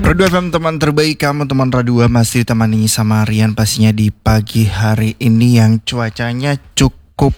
Pro 2 FM teman terbaik kamu, teman Radio masih ditemani sama Rian pastinya di pagi hari ini yang cuacanya cukup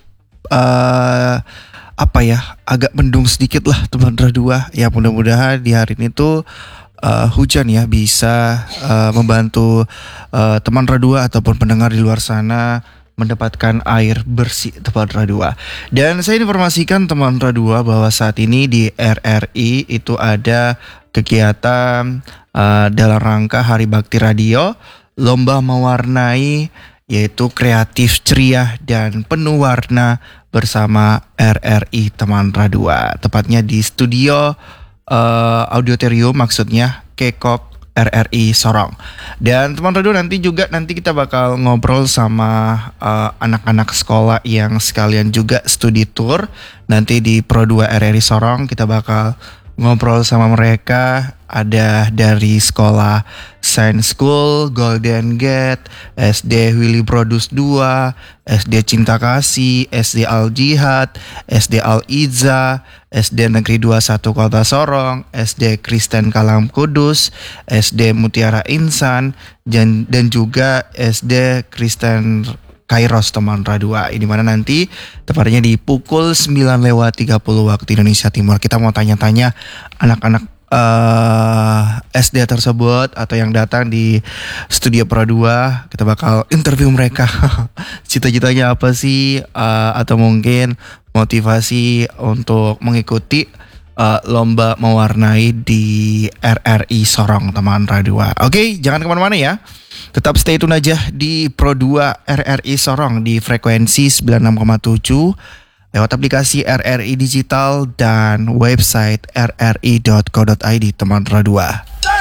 agak mendung sedikit lah teman Radio. Ya mudah-mudahan di hari ini tuh hujan ya bisa membantu teman Radio ataupun pendengar di luar sana mendapatkan air bersih teman Radio. Dan saya informasikan teman Radio bahwa saat ini di RRI itu ada kegiatan dalam rangka Hari Bakti Radio, lomba mewarnai yaitu kreatif, ceria dan penuh warna bersama RRI teman Radio. Tepatnya di studio auditorium maksudnya Kekok RRI Sorong. Dan teman Radio nanti kita bakal ngobrol sama anak-anak sekolah yang sekalian juga studi tour. Nanti di Pro 2 RRI Sorong kita bakal ngobrol sama mereka. Ada dari sekolah Science School, Golden Gate, SD Willy Brodus 2, SD Cinta Kasih, SD Al Jihad, SD Al Iza, SD Negeri 21 Kota Sorong, SD Kristen Kalam Kudus, SD Mutiara Insan, dan juga SD Kristen Kairos teman Radio. Ini mana nanti tepatnya di pukul 9:30 waktu Indonesia Timur. Kita mau tanya-tanya anak-anak SD tersebut atau yang datang di studio Pro 2. Kita bakal interview mereka. Cita-citanya apa sih, atau mungkin motivasi untuk mengikuti lomba mewarnai di RRI Sorong teman Radio. Oke, jangan kemana-mana ya. Tetap stay tune aja di Pro 2 RRI Sorong di frekuensi 96,7 lewat aplikasi RRI Digital dan website rri.co.id teman Radio.